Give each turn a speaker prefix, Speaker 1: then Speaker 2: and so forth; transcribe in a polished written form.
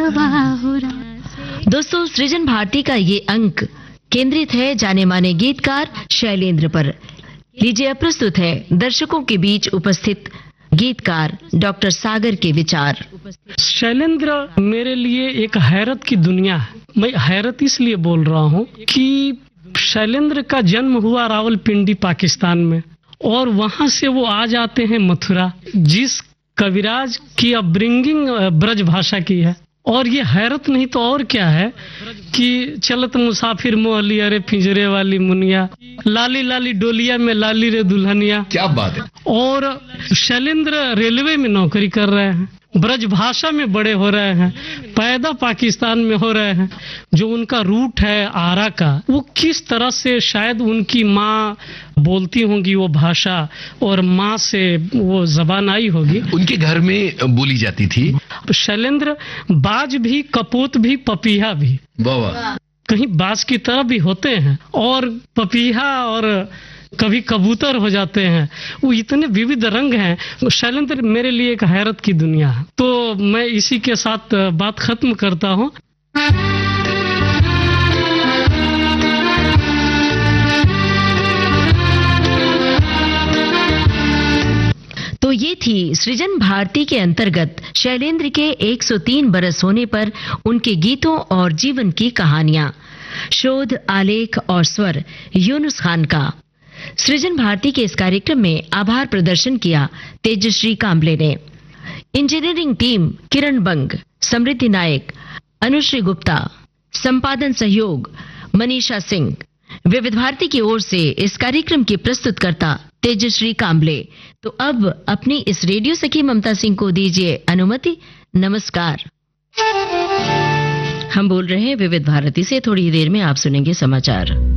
Speaker 1: दोस्तों, सृजन भारती का ये अंक केंद्रित है जाने माने गीतकार शैलेंद्र पर। लीजिए, प्रस्तुत है दर्शकों के बीच उपस्थित गीतकार डॉक्टर सागर के विचार।
Speaker 2: शैलेंद्र मेरे लिए एक हैरत की दुनिया है। मैं हैरत इसलिए बोल रहा हूँ कि शैलेंद्र का जन्म हुआ रावलपिंडी पाकिस्तान में, और वहां से वो आ जाते हैं मथुरा, जिस कविराज की अपब्रिंगिंग ब्रज भाषा की है। और ये हैरत नहीं तो और क्या है कि चलत मुसाफिर मोहली अरे पिंजरे वाली मुनिया, लाली लाली डोलिया में लाली रे दुल्हनिया।
Speaker 3: क्या बात है।
Speaker 2: और शैलेंद्र रेलवे में नौकरी कर रहे हैं, ब्रज भाषा में बड़े हो रहे हैं, पैदा पाकिस्तान में हो रहे हैं। जो उनका रूट है आरा का, वो किस तरह से शायद उनकी माँ बोलती होंगी वो भाषा, और माँ से वो जबान आई होगी,
Speaker 3: उनके घर में बोली जाती थी।
Speaker 2: शैलेंद्र बाज भी, कपूत भी, पपीहा भी।
Speaker 3: वाह।
Speaker 2: कहीं बाज की तरह भी होते हैं और पपीहा और कभी कबूतर हो जाते हैं। वो इतने विविध रंग हैं। शैलेंद्र मेरे लिए एक हैरत की दुनिया है। तो मैं इसी के साथ बात खत्म करता हूँ।
Speaker 1: तो ये थी सृजन भारती के अंतर्गत शैलेंद्र के 103 बरस होने पर उनके गीतों और जीवन की कहानियां। शोध, आलेख और स्वर यूनुस खान का। सृजन भारती के इस कार्यक्रम में आभार प्रदर्शन किया तेजश्री कांबले ने। इंजीनियरिंग टीम किरण बंग, समृद्धि नायक, अनुश्री गुप्ता, संपादन सहयोग मनीषा सिंह। विविध भारती की ओर से इस कार्यक्रम की प्रस्तुतकर्ता तेजश्री कांबले। तो अब अपनी इस रेडियो सखी ममता सिंह को दीजिए अनुमति। नमस्कार। हम बोल रहे हैं विविध भारती से। थोड़ी देर में आप सुनेंगे समाचार।